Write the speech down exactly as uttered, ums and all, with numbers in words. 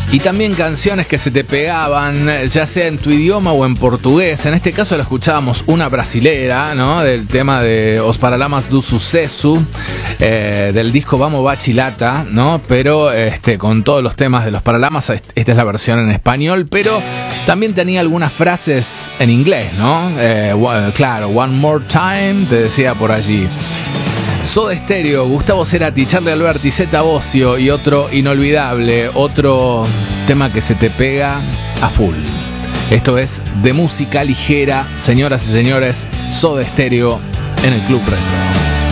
Y también canciones que se te pegaban, ya sea en tu idioma o en portugués. En este caso la escuchábamos una brasilera, ¿no? Del tema de Os Paralamas do Sucesso, eh, del disco Vamos Bachilata, ¿no? Pero este, con todos los temas de Los Paralamas, esta es la versión en español, pero también tenía algunas frases en inglés, ¿no? Eh, claro, One More Time, te decía por allí. Soda Stereo, Gustavo Cerati, Charly Alberti, Zeta Bosio y otro inolvidable, otro tema que se te pega a full. Esto es de música ligera, señoras y señores, Soda Stereo en el Club Retro.